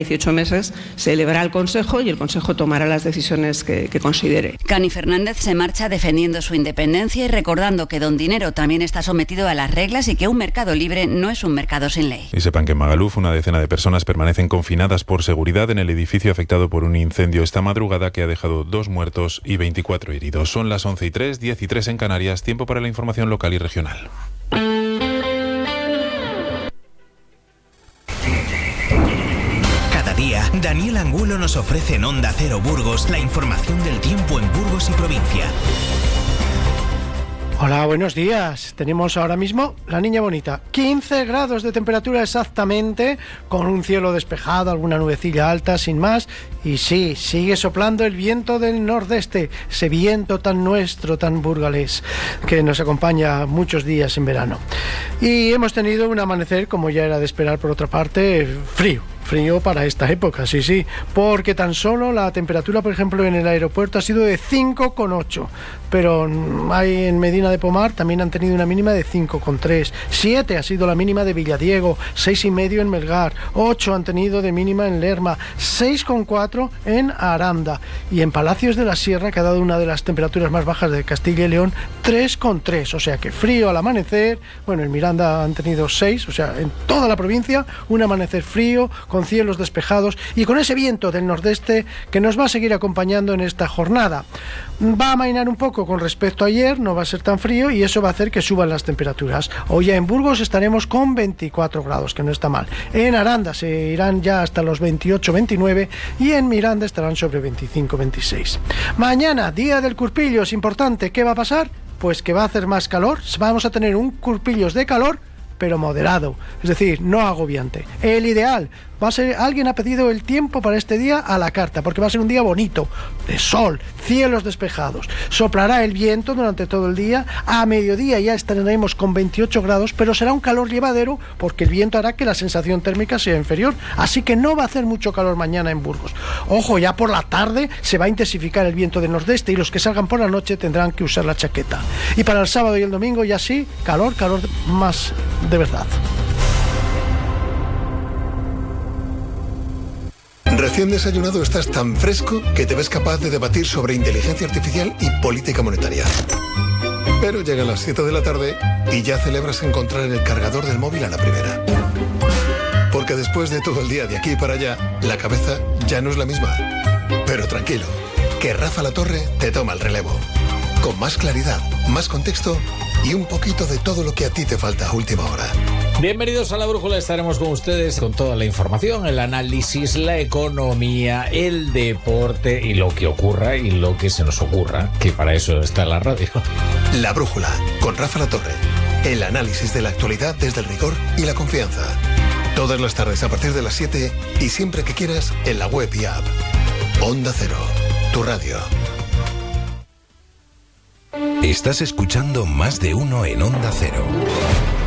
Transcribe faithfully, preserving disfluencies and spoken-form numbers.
dieciocho meses se elevará al Consejo y el Consejo tomará las decisiones que, que considere. Cani Fernández se marcha defendiendo su independencia y recordando que Don Dinero también está sometido a las reglas y que un mercado libre no es un mercado sin ley. Y sepan que en Magaluf una decena de personas permanecen confinadas por seguridad en el edificio afectado por un incendio esta madrugada que ha dejado dos muertos y veinticuatro heridos. Son las once y tres, diez y tres en Canarias. Tiempo para la información local y regional. Daniel Angulo nos ofrece en Onda Cero Burgos la información del tiempo en Burgos y provincia. Hola, buenos días. Tenemos ahora mismo la Niña Bonita. quince grados de temperatura exactamente, con un cielo despejado, alguna nubecilla alta, sin más. Y sí, sigue soplando el viento del nordeste, ese viento tan nuestro, tan burgalés, que nos acompaña muchos días en verano. Y hemos tenido un amanecer, como ya era de esperar por otra parte, frío. Frío para esta época, sí, sí, porque tan solo la temperatura, por ejemplo, en el aeropuerto ha sido de cinco coma ocho, pero hay en Medina de Pomar también han tenido una mínima de cinco coma tres, siete ha sido la mínima de Villadiego, seis coma cinco en Melgar, ocho han tenido de mínima en Lerma, seis coma cuatro en Aranda, y en Palacios de la Sierra, que ha dado una de las temperaturas más bajas de Castilla y León, tres coma tres, o sea que frío al amanecer. Bueno, en Miranda han tenido seis, o sea, en toda la provincia un amanecer frío, con cielos despejados y con ese viento del nordeste que nos va a seguir acompañando en esta jornada. Va a amainar un poco con respecto a ayer, no va a ser tan frío y eso va a hacer que suban las temperaturas. Hoy ya en Burgos estaremos con veinticuatro grados, que no está mal. En Aranda se irán ya hasta los veintiocho veintinueve y en Miranda estarán sobre veinticinco veintiséis. Mañana, día del Curpillo, es importante. ¿Qué va a pasar? Pues que va a hacer más calor, vamos a tener un Curpillos de calor, pero moderado, es decir, no agobiante. El ideal va a ser, alguien ha pedido el tiempo para este día a la carta, porque va a ser un día bonito, de sol, cielos despejados, soplará el viento durante todo el día, a mediodía ya estaremos con veintiocho grados, pero será un calor llevadero porque el viento hará que la sensación térmica sea inferior, así que no va a hacer mucho calor mañana en Burgos. Ojo, ya por la tarde se va a intensificar el viento del nordeste y los que salgan por la noche tendrán que usar la chaqueta. Y para el sábado y el domingo ya sí, calor, calor más de verdad. Recién desayunado estás tan fresco que te ves capaz de debatir sobre inteligencia artificial y política monetaria. Pero llegan las siete de la tarde y ya celebras encontrar el cargador del móvil a la primera. Porque después de todo el día de aquí para allá, la cabeza ya no es la misma. Pero tranquilo, que Rafa La Torre te toma el relevo. Con más claridad, más contexto y un poquito de todo lo que a ti te falta a última hora. Bienvenidos a La Brújula, estaremos con ustedes con toda la información, el análisis, la economía, el deporte y lo que ocurra y lo que se nos ocurra, que para eso está la radio. La Brújula, con Rafa La Torre. El análisis de la actualidad desde el rigor y la confianza. Todas las tardes a partir de las siete y siempre que quieras en la web y app. Onda Cero, tu radio. Estás escuchando Más de Uno en Onda Cero.